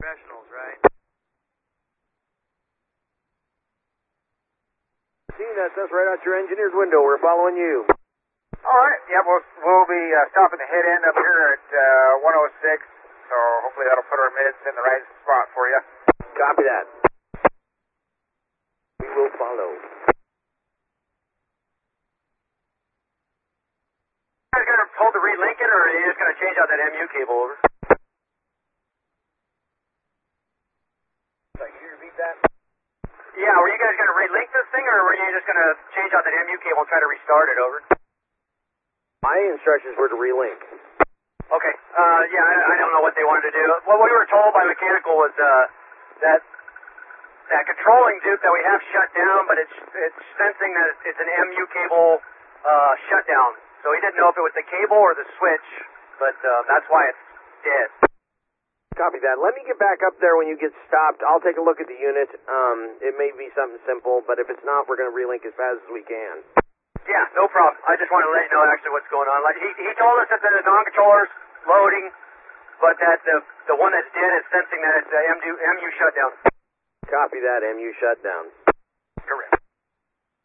professionals, right? CNSS right out your engineer's window. We're following you. All right. Yeah, we'll be stopping the head end up here at 106. So hopefully that'll put our mids in the right spot for you. Copy that. We will follow. You guys going to hold the relink it, or are you just going to change out that MU cable over? Can you repeat that? Yeah, were you guys going to relink this thing, or were you just going to change out that MU cable and try to restart it over? My instructions were to relink. Okay. Yeah, I don't know what they wanted to do. What we were told by mechanical was that controlling Duke that we have shut down, but it's sensing that it's an MU cable shutdown. So he didn't know if it was the cable or the switch, but that's why it's dead. Copy that. Let me get back up there when you get stopped. I'll take a look at the unit. It may be something simple, but if it's not, we're going to relink as fast as we can. Yeah, no problem. I just wanted to let you know actually what's going on. Like he told us that the non-controller's loading, but that the one that's dead is sensing that it's a MU shutdown. Copy that, MU shutdown.